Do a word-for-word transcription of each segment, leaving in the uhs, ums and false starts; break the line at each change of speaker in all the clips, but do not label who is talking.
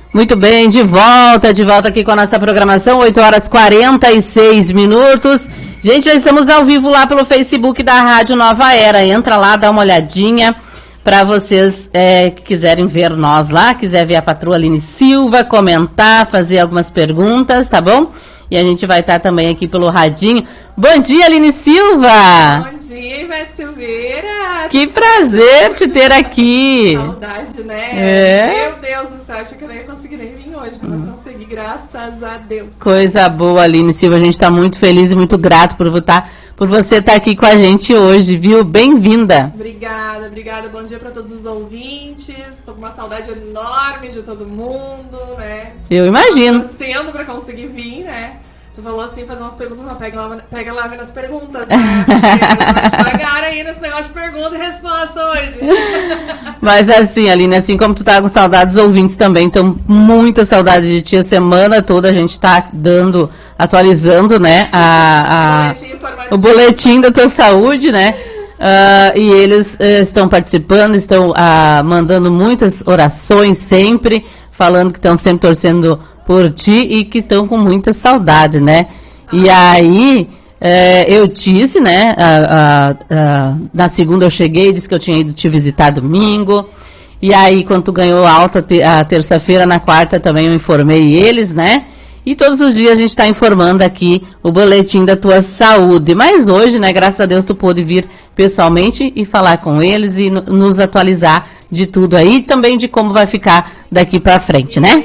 Muito bem, de volta, de volta aqui com a nossa programação, oito horas e quarenta e seis minutos. Gente, já estamos ao vivo lá pelo Facebook da Rádio Nova Era. Entra lá, dá uma olhadinha para vocês é, que quiserem ver nós lá, quiser ver a patroa Aline Silva, comentar, fazer algumas perguntas, tá bom? E a gente vai estar também aqui pelo radinho. Bom dia, Aline Silva!
Bom dia, Ivete Silveira!
Que prazer te ter aqui!
Saudade, né?
É.
Meu Deus do céu, acho que eu não ia conseguir nem vir hoje, mas hum. consegui, graças a Deus.
Coisa boa, Aline Silva, a gente está muito feliz e muito grato por, votar, por você estar aqui com a gente hoje, viu? Bem-vinda!
Obrigada, obrigada, bom dia para todos os ouvintes, estou com uma saudade enorme de todo mundo, né?
Eu imagino.
Estou torcendo para conseguir vir, né? Tu falou assim, fazer umas perguntas, mas pega lá, pega lá nas perguntas, né? Porque devagar aí nesse negócio de pergunta e resposta hoje.
Mas assim, Aline, assim como tu tá com saudades, os ouvintes também estão muita saudade de ti. A semana toda a gente tá dando, atualizando, né, a, a, boletim o boletim da tua saúde, né? Uh, e eles uh, estão participando, estão uh, mandando muitas orações sempre, falando que estão sempre torcendo por ti e que estão com muita saudade, né? E aí, é, eu disse, né? A, a, a, na segunda eu cheguei, disse que eu tinha ido te visitar domingo. E aí, quando tu ganhou alta te, a terça-feira, na quarta também eu informei eles, né? E todos os dias a gente está informando aqui o boletim da tua saúde. Mas hoje, né? Graças a Deus, tu pôde vir pessoalmente e falar com eles e no, nos atualizar de tudo aí. E também de como vai ficar daqui para frente, né?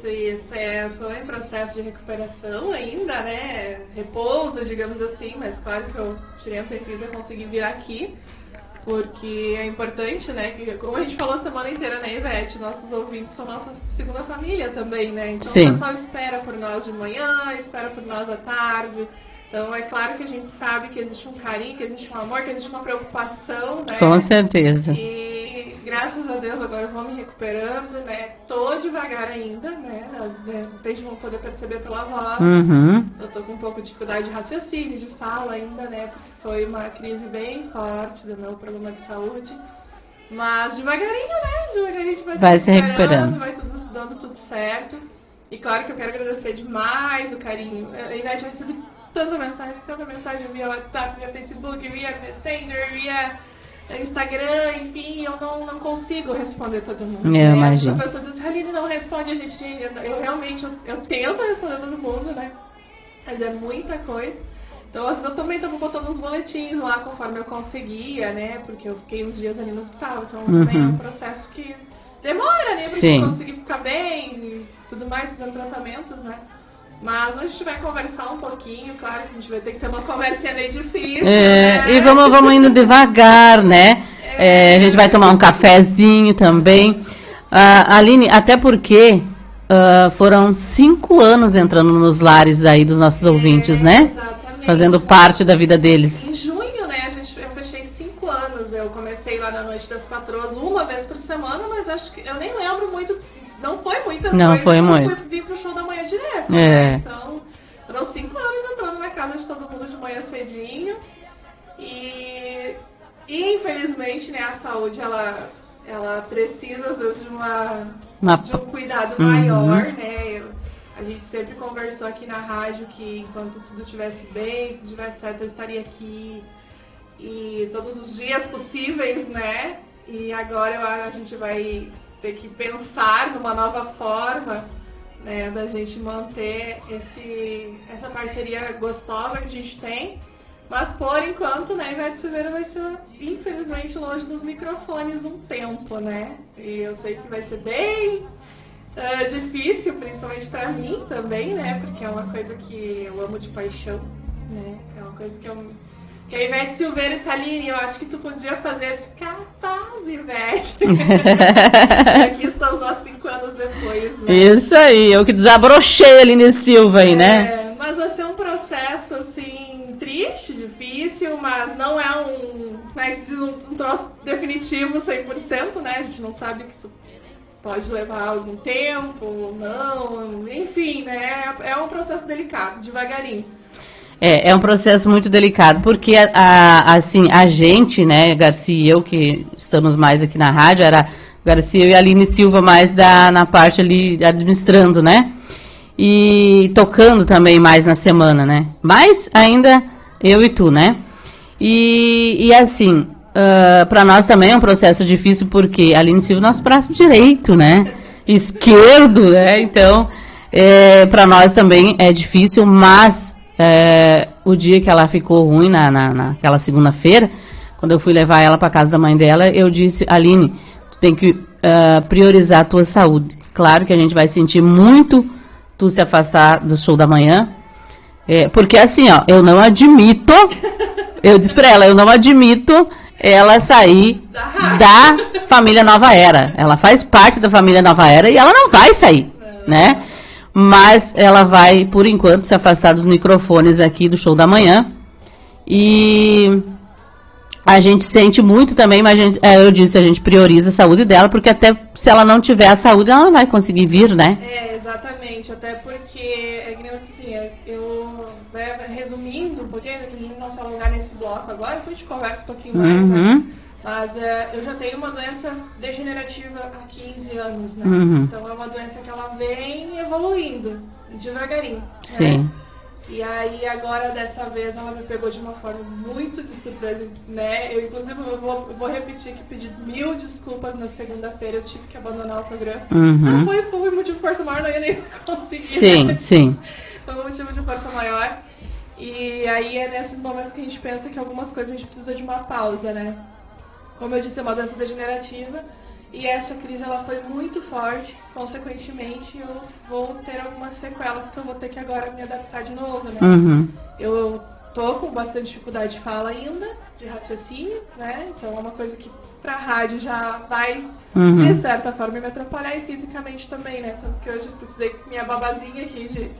De recuperação ainda, né? Repouso, digamos assim, mas claro que eu tirei um tempinho para conseguir vir aqui, porque é importante, né? Que, como a gente falou a semana inteira, né, Ivete? Nossos ouvintes são nossa segunda família também, né? Então Sim. o pessoal espera por nós de manhã, espera por nós à tarde. Então é claro que a gente sabe que existe um carinho, que existe um amor, que existe uma preocupação, né?
Com certeza.
E graças a Deus agora eu vou me recuperando, né? Tô devagar ainda, né? As, né? Vocês vão poder perceber pela voz.
Uhum.
Eu tô com um pouco de dificuldade de raciocínio, de fala ainda, né? Porque foi uma crise bem forte do meu problema de saúde. Mas devagarinho, né? Devagarinho a gente vai,
vai
se recuperando,
recuperando.
vai tudo, dando tudo certo. E claro que eu quero agradecer demais o carinho. A Ivete vai receber tanta mensagem, tanta mensagem via WhatsApp, via Facebook, via Messenger, via Instagram, enfim, eu não, não consigo responder todo mundo.
Eu
né?
imagino.
A pessoa diz, Aline, não responde a gente. Eu, eu realmente, eu, eu tento responder todo mundo, né? Mas é muita coisa. Então, às vezes eu também estava botando uns boletins lá conforme eu conseguia, né? Porque eu fiquei uns dias ali no hospital. Então, uhum. também é um processo que demora, né? Pra gente conseguir ficar bem e tudo mais, fazendo tratamentos, né? Mas hoje a gente vai conversar um pouquinho, claro que a gente vai ter que ter uma conversinha meio difícil, é,
né? E vamos, vamos indo devagar, né? É, a gente vai tomar um cafezinho também. Uh, Aline, até porque uh, foram cinco anos entrando nos lares aí dos nossos é, ouvintes, né?
Exatamente.
Fazendo parte da vida deles.
Em junho, né, a gente, eu fechei cinco anos. Eu comecei lá na Noite das Patroas uma vez por semana, mas acho que eu nem lembro muito. Não foi muita
Não
coisa,
foi
eu
muito.
Fui vir pro show da manhã direto.
É.
Né? Então, foram cinco anos entrando na casa de todo mundo de manhã cedinho. E, e infelizmente, né, a saúde, ela, ela precisa, às vezes, de, uma, uma... de um cuidado uhum. maior, né? Eu, a gente sempre conversou aqui na rádio que enquanto tudo estivesse bem, tudo estivesse certo, eu estaria aqui. E todos os dias possíveis, né? E agora eu, a gente vai ter que pensar numa nova forma, né, da gente manter esse, essa parceria gostosa que a gente tem, mas por enquanto, né, Ivete Silveira vai ser, infelizmente, longe dos microfones um tempo, né, e eu sei que vai ser bem uh, difícil, principalmente pra mim também, né, porque é uma coisa que eu amo de paixão, né, é uma coisa que eu... Que a Ivete Silveira disse, Aline, eu acho que tu podia fazer. Eu disse, capaz, Ivete. Aqui estamos nós cinco anos depois. Né?
Isso aí, eu que desabrochei a Aline Silva aí,
é,
né?
Mas vai ser um processo, assim, triste, difícil, mas não é um, né, um, um troço definitivo cem por cento, né? A gente não sabe que isso pode levar algum tempo ou não, enfim, né? É um processo delicado, devagarinho.
É, é um processo muito delicado, porque a, a, assim, a gente, né, Garcia e eu, que estamos mais aqui na rádio, era Garcia e a Aline Silva mais da, na parte ali administrando, né? E tocando também mais na semana, né? Mas ainda eu e tu, né? E, e assim, uh, para nós também é um processo difícil, porque a Aline Silva é nosso braço direito, né? Esquerdo, né? Então, é, para nós também é difícil, mas é, o dia que ela ficou ruim, na, na, naquela segunda-feira, quando eu fui levar ela para casa da mãe dela, eu disse, Aline, tu tem que uh, priorizar a tua saúde. Claro que a gente vai sentir muito tu se afastar do show da manhã, é, porque assim, ó, eu não admito, eu disse pra ela, eu não admito ela sair da família Nova Era. Ela faz parte da família Nova Era e ela não vai sair, né? Mas ela vai, por enquanto, se afastar dos microfones aqui do show da manhã. E a gente sente muito também, mas a gente, é, eu disse, a gente prioriza a saúde dela, porque até se ela não tiver a saúde, ela não vai conseguir vir, né?
É, exatamente, até porque, é que nem assim, eu, né, resumindo um pouquinho, a gente não se alongar nesse bloco agora, depois a gente conversa um pouquinho mais,
uhum.
né? Mas é, eu já tenho uma doença degenerativa há quinze anos, né?
Uhum.
Então é uma doença que ela vem evoluindo, devagarinho.
Sim.
Né? E aí, agora, dessa vez, ela me pegou de uma forma muito de surpresa, né? Eu, inclusive, eu vou, eu vou repetir que pedi mil desculpas na segunda-feira. Eu tive que abandonar o programa.
Uhum.
Não foi, foi motivo de força maior, não ia nem conseguir.
Sim,
né?
sim.
Foi um motivo de força maior. E aí, é nesses momentos que a gente pensa que algumas coisas a gente precisa de uma pausa, né? Como eu disse, é uma doença degenerativa. E essa crise, ela foi muito forte, consequentemente eu vou ter algumas sequelas que eu vou ter que agora me adaptar de novo, né?
Uhum.
Eu tô com bastante dificuldade de fala ainda, de raciocínio, né? Então é uma coisa que pra rádio já vai, uhum. de certa forma, me atrapalhar e fisicamente também, né? Tanto que hoje eu precisei com minha babazinha aqui de...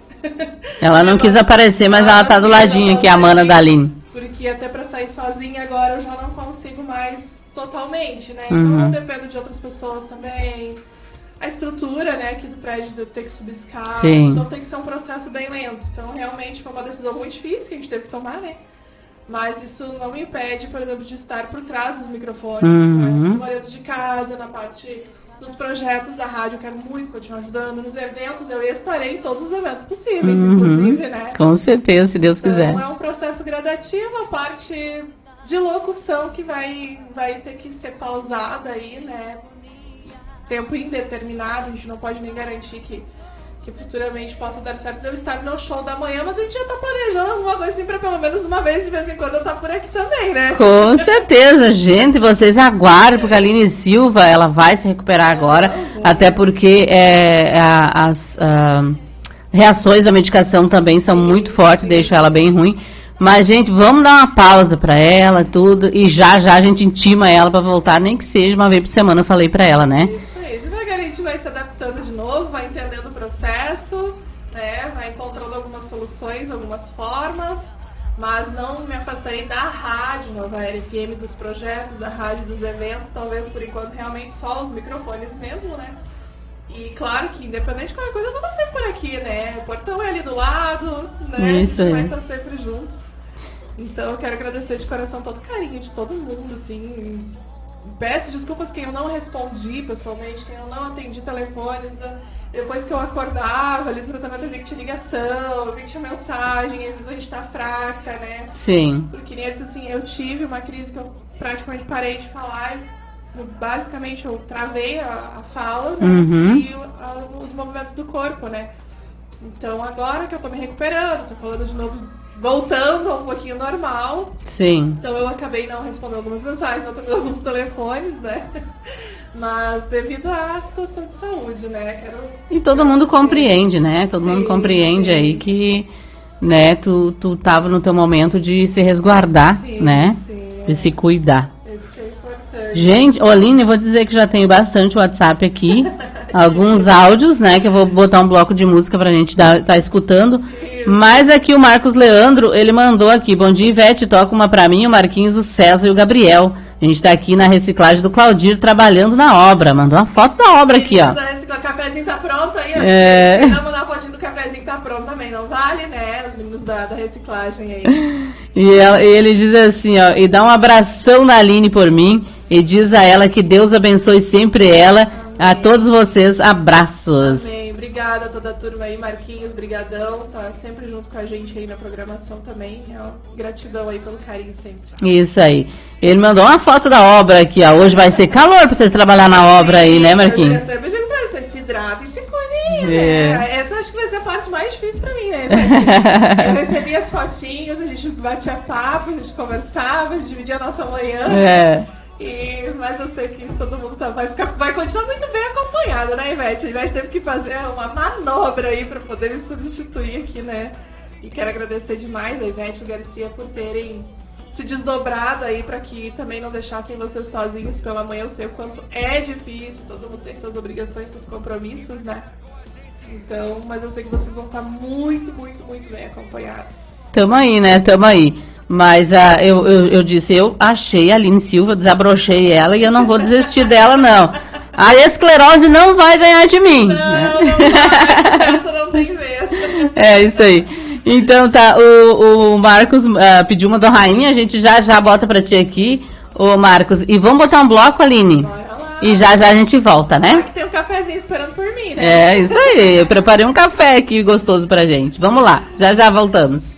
Ela não quis aparecer, mas ela tá do ladinho aqui, a mana da Aline.
Porque até pra sair sozinha agora eu já não consigo mais totalmente, né? Então
uhum.
eu dependo de outras pessoas também. A estrutura, né, aqui do prédio de eu ter que subir escada.
Sim.
Então tem que ser um processo bem lento. Então realmente foi uma decisão muito difícil que a gente teve que tomar, né? Mas isso não me impede, por exemplo, de estar por trás dos microfones,
uhum.
né? No marido de casa, na parte dos projetos da rádio, eu quero muito continuar ajudando. Nos eventos, eu estarei em todos os eventos possíveis, uhum. inclusive, né?
Com certeza, se Deus quiser.
Então é um processo gradativo, a parte de locução que vai, vai ter que ser pausada aí, né? Tempo indeterminado, a gente não pode nem garantir que, que futuramente possa dar certo de eu estar no show da manhã, mas a gente já tá planejando alguma coisa assim pra pelo menos uma vez, de vez em quando, eu tá por aqui também, né?
Com certeza, gente, vocês aguardem, porque a Aline Silva, ela vai se recuperar agora, uhum. até porque é, a, as a, reações da medicação também são muito fortes, deixam ela bem ruim. Mas, gente, vamos dar uma pausa pra ela, tudo, e já, já a gente intima ela pra voltar, nem que seja uma vez por semana, eu falei pra ela, né?
Isso aí, devagar a gente vai se adaptando de novo, vai entendendo o processo, né, vai encontrando algumas soluções, algumas formas, mas não me afastarei da rádio Nova Era F M, dos projetos, da rádio, dos eventos, talvez por enquanto realmente só os microfones mesmo, né? E claro que, independente de qualquer coisa, eu vou estar sempre por aqui, né? O portão é ali do lado, né?
Isso aí.
A gente vai estar sempre juntos. Então eu quero agradecer de coração todo o carinho de todo mundo, assim. Peço desculpas quem eu não respondi pessoalmente, quem eu não atendi telefones. Depois que eu acordava, ali do tratamento eu vi que tinha ligação, eu vi que tinha mensagem, às vezes a gente tá fraca, né?
Sim.
Porque nisso, assim, eu tive uma crise que eu praticamente parei de falar. Eu, basicamente eu travei a, a fala, né?
Uhum.
E a, os movimentos do corpo, né? Então agora que eu tô me recuperando, tô falando de novo, voltando a um pouquinho normal.
Sim.
Então eu acabei não respondendo algumas mensagens, não atendendo alguns telefones, né? Mas devido à situação de saúde, né? Quero,
e todo
quero
mundo
dizer.
Compreende, né? Todo sim, mundo compreende sim. aí que, né, tu, tu tava no teu momento de se resguardar, sim, né? Sim, de é. se cuidar.
Isso que é importante.
Gente, Oline, eu vou dizer que já tenho bastante WhatsApp aqui. Alguns áudios, né? Que eu vou botar um bloco de música pra gente estar tá escutando. Isso. Mas aqui o Marcos Leandro, ele mandou aqui. Bom dia, Ivete, toca uma pra mim, o Marquinhos, o César e o Gabriel. A gente tá aqui na reciclagem do Claudir, trabalhando na obra. Mandou uma foto da obra aqui, ó.
O cafezinho tá pronto aí, ó.
É...
Se não mandar a fotinho do cafezinho tá pronto também, não vale, né? Os meninos da, da reciclagem aí.
E ele diz assim, ó, e dá um abração na Aline por mim. e diz a ela que Deus abençoe sempre ela. Amém. A todos vocês, abraços.
Amém. Obrigada a toda a turma aí, Marquinhos, brigadão, tá sempre junto com a gente aí na programação também. É uma gratidão aí pelo carinho sempre.
Isso aí. Ele mandou uma foto da obra aqui, ó. Hoje vai ser calor pra vocês trabalhar na obra. Sim, aí, né, Marquinhos?
Eu digo pra vocês, se hidrata e se cuide, é. né? Essa acho que vai ser a parte mais difícil pra mim, né? Eu recebi as fotinhas, a gente batia papo, a gente conversava, a gente dividia a nossa manhã.
É.
E, mas eu sei que todo mundo tá, vai, ficar, vai continuar muito bem acompanhado, né, Ivete? A Ivete teve que fazer uma manobra aí pra poder me substituir aqui, né? E quero agradecer demais a Ivete e o Garcia por terem se desdobrado aí pra que também não deixassem vocês sozinhos pela manhã. Eu sei o quanto é difícil, todo mundo tem suas obrigações, seus compromissos, né? Então, mas eu sei que vocês vão estar muito, muito, muito bem acompanhados.
Tamo aí, né? Tamo aí. Mas uh, eu, eu, eu disse, eu achei a Aline Silva, desabrochei ela e eu não vou desistir dela, não. A esclerose não vai ganhar de mim.
Não,
né?
não vai, essa não tem medo.
É, isso aí. Então tá, o, o Marcos uh, pediu uma do Rainha, a gente já já bota pra ti aqui, ô Marcos. E vamos botar um bloco, Aline?
Bora lá.
E já já a gente volta, né?
Tem um cafezinho esperando por mim, né?
É, isso aí. Eu preparei um café aqui gostoso pra gente. Vamos lá, já já voltamos.